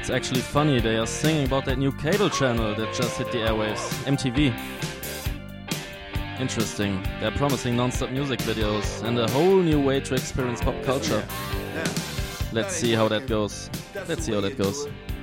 It's actually funny, they are singing about that new cable channel that just hit the airwaves, MTV. Interesting, they're promising non-stop music videos and a whole new way to experience pop culture. Let's see how that goes.